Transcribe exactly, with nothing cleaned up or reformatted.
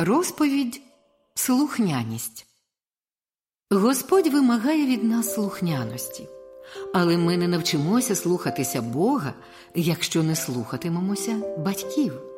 Розповідь «Слухняність». Господь вимагає від нас слухняності. Але ми не навчимося слухатися Бога, якщо не слухатимемося батьків.